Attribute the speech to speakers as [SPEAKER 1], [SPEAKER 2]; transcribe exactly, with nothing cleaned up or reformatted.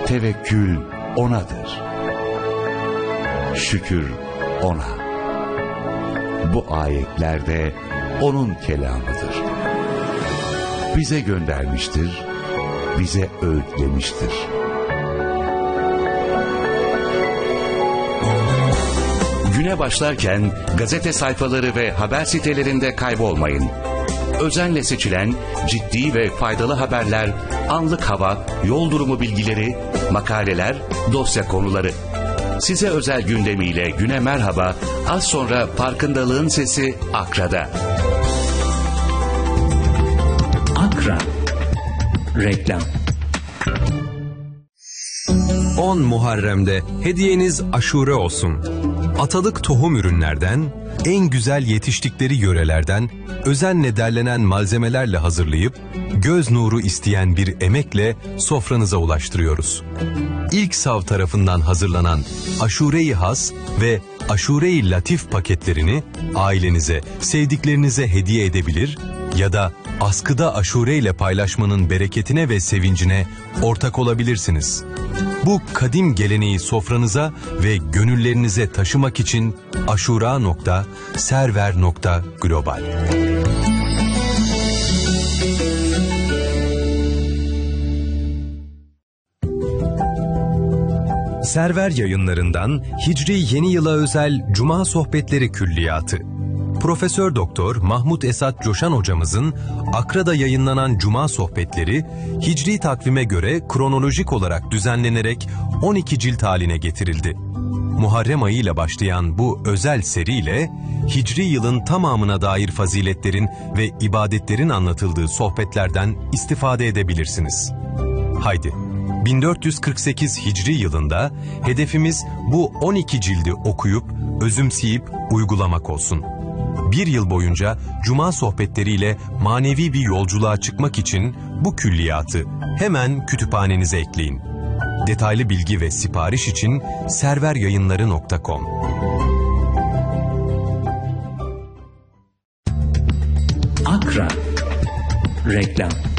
[SPEAKER 1] tevekkül O'nadır. Şükür O'na. Bu ayetlerde O'nun kelamıdır. Bize göndermiştir, bize öğütlemiştir. Güne başlarken gazete sayfaları ve haber sitelerinde kaybolmayın. Özenle seçilen ciddi ve faydalı haberler, anlık hava, yol durumu bilgileri, makaleler, dosya konuları. Size özel gündemiyle güne merhaba, az sonra farkındalığın sesi Akra'da.
[SPEAKER 2] Akra. Reklam.
[SPEAKER 3] on Muharrem'de hediyeniz aşure olsun. Atalık tohum ürünlerden, en güzel yetiştikleri yörelerden, özenle derlenen malzemelerle hazırlayıp, göz nuru isteyen bir emekle sofranıza ulaştırıyoruz. İlk Sav tarafından hazırlanan Aşure-i Has ve Aşure-i Latif paketlerini ailenize, sevdiklerinize hediye edebilir ya da askıda aşure ile paylaşmanın bereketine ve sevincine ortak olabilirsiniz. Bu kadim geleneği sofranıza ve gönüllerinize taşımak için aşura nokta server nokta global. Server Yayınlarından Hicri Yeni Yıla özel Cuma Sohbetleri Külliyatı. Profesör Doktor Mahmut Esat Coşan hocamızın Akra'da yayınlanan Cuma Sohbetleri, Hicri takvime göre kronolojik olarak düzenlenerek on iki cilt haline getirildi. Muharrem ayı ile başlayan bu özel seriyle Hicri yılın tamamına dair faziletlerin ve ibadetlerin anlatıldığı sohbetlerden istifade edebilirsiniz. Haydi, bin dört yüz kırk sekiz Hicri yılında hedefimiz bu on iki cildi okuyup, özümseyip uygulamak olsun. Bir yıl boyunca Cuma sohbetleriyle manevi bir yolculuğa çıkmak için bu külliyatı hemen kütüphanenize ekleyin. Detaylı bilgi ve sipariş için server yayınları nokta com.
[SPEAKER 2] Akra. Reklam.